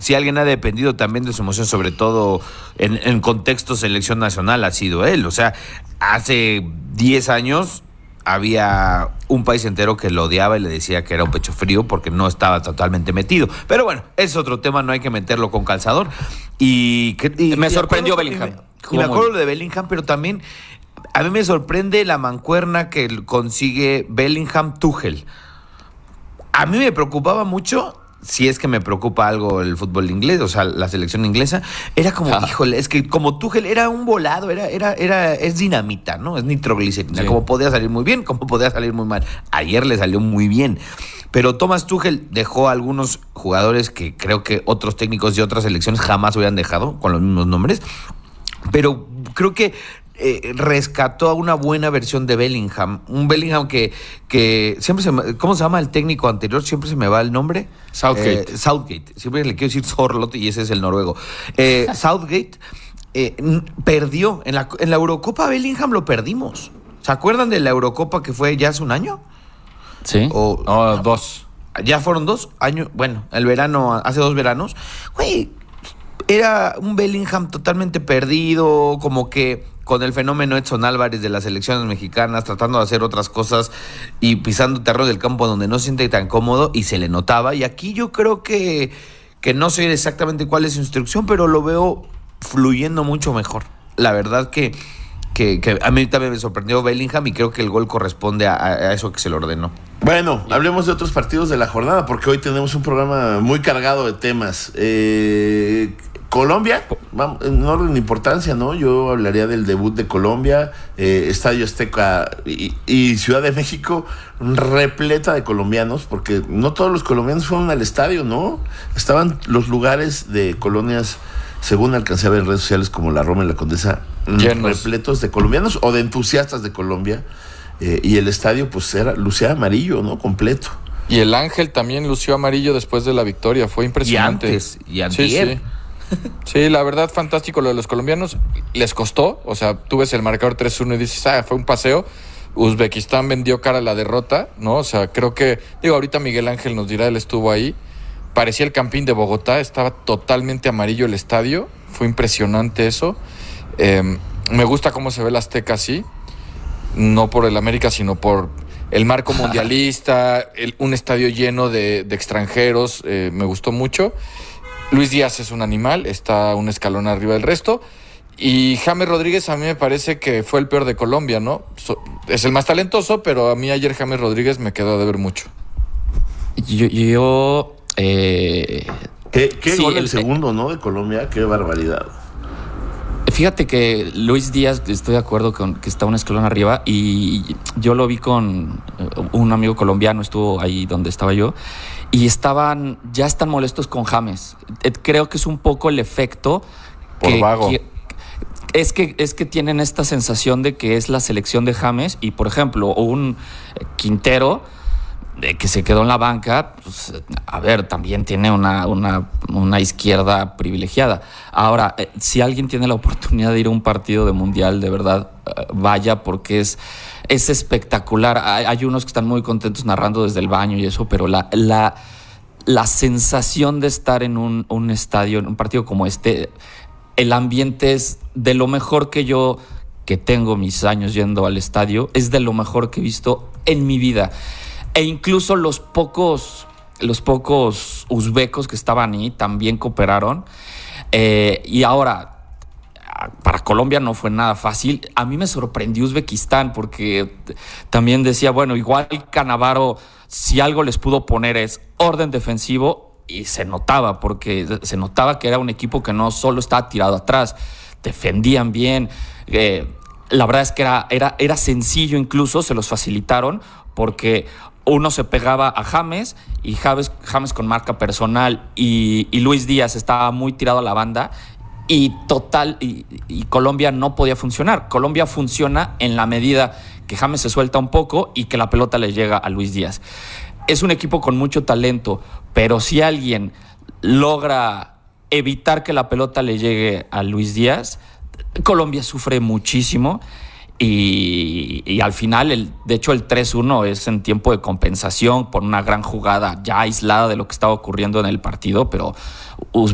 si alguien ha dependido también de su emoción, sobre todo en contexto selección nacional, ha sido él. O sea, hace 10 años había un país entero que lo odiaba y le decía que era un pecho frío porque no estaba totalmente metido. Pero bueno, es otro tema, no hay que meterlo con calzador. Y me sorprendió Bellingham. Y me acuerdo de Bellingham, pero también a mí me sorprende la mancuerna que consigue Bellingham-Tuchel. A mí me preocupaba mucho, si es que me preocupa algo el fútbol inglés, o sea, la selección inglesa, era como, híjole, es que como Tuchel era un volado, es dinamita, ¿no? Es nitroglicerina, sí. Como podía salir muy bien, como podía salir muy mal. Ayer le salió muy bien. Pero Thomas Tuchel dejó a algunos jugadores que creo que otros técnicos de otras selecciones jamás hubieran dejado, con los mismos nombres. Pero creo que rescató a una buena versión de Bellingham. Un Bellingham que siempre ¿cómo se llama el técnico anterior? Siempre se me va el nombre. Southgate. Southgate. Siempre le quiero decir Sorlot y ese es el noruego. Southgate perdió. En la Eurocopa Bellingham lo perdimos. ¿Se acuerdan de la Eurocopa que fue ya hace un año? Sí. Dos. Ya fueron 2 años. Bueno, el verano, hace 2 veranos. Güey, era un Bellingham totalmente perdido, como que con el fenómeno Edson Álvarez de las selecciones mexicanas, tratando de hacer otras cosas y pisando terreno del campo donde no se siente tan cómodo, y se le notaba. Y aquí yo creo que no sé exactamente cuál es su instrucción, pero lo veo fluyendo mucho mejor. La verdad que a mí también me sorprendió Bellingham y creo que el gol corresponde a eso que se le ordenó. Bueno, hablemos de otros partidos de la jornada, porque hoy tenemos un programa muy cargado de temas. Colombia, en orden de importancia, ¿no? Yo hablaría del debut de Colombia, Estadio Azteca y Ciudad de México, repleta de colombianos, porque no todos los colombianos fueron al estadio, ¿no? Estaban los lugares de colonias, según alcancé a ver en redes sociales como la Roma y la Condesa, repletos de colombianos o de entusiastas de Colombia, y el estadio pues lucía amarillo, ¿no? Completo. Y el Ángel también lució amarillo después de la victoria, fue impresionante. Y antier. Sí. Sí, la verdad, fantástico lo de los colombianos. Les costó, o sea, tú ves el marcador 3-1 y dices, fue un paseo. Uzbekistán vendió cara a la derrota, ¿no? O sea, creo que, ahorita Miguel Ángel nos dirá, él estuvo ahí. Parecía el Campín de Bogotá, estaba totalmente amarillo el estadio. Fue impresionante eso. Me gusta cómo se ve el Azteca así, no por el América, sino por el marco mundialista, un estadio lleno de extranjeros. Me gustó mucho. Luis Díaz es un animal, está un escalón arriba del resto. Y James Rodríguez a mí me parece que fue el peor de Colombia, ¿no? Es el más talentoso, pero a mí ayer James Rodríguez me quedó a deber mucho. ¿Qué gol el segundo, ¿no? De Colombia, qué barbaridad. Fíjate que Luis Díaz, estoy de acuerdo con que está un escalón arriba, y yo lo vi con un amigo colombiano, estuvo ahí donde estaba yo, y ya están molestos con James. Creo que es un poco el efecto por vago. Es que tienen esta sensación de que es la selección de James, y por ejemplo, un Quintero que se quedó en la banca, pues, a ver, también tiene una izquierda privilegiada. Ahora, si alguien tiene la oportunidad de ir a un partido de mundial, de verdad, vaya, porque es espectacular. Hay unos que están muy contentos narrando desde el baño y eso, pero la sensación de estar en un estadio, en un partido como este, el ambiente es de lo mejor que tengo mis años yendo al estadio, es de lo mejor que he visto en mi vida. E incluso los pocos uzbecos que estaban ahí también cooperaron. Y ahora, para Colombia no fue nada fácil. A mí me sorprendió Uzbekistán porque también decía, bueno, igual Cannavaro, si algo les pudo poner es orden defensivo, y se notaba, porque se notaba que era un equipo que no solo estaba tirado atrás, defendían bien. La verdad es que era sencillo, incluso se los facilitaron, porque uno se pegaba a James, y James con marca personal, y Luis Díaz estaba muy tirado a la banda, y Colombia no podía funcionar. Colombia funciona en la medida que James se suelta un poco y que la pelota le llega a Luis Díaz. Es un equipo con mucho talento, pero si alguien logra evitar que la pelota le llegue a Luis Díaz, Colombia sufre muchísimo. Y al final, de hecho, el 3-1 es en tiempo de compensación por una gran jugada ya aislada de lo que estaba ocurriendo en el partido, pero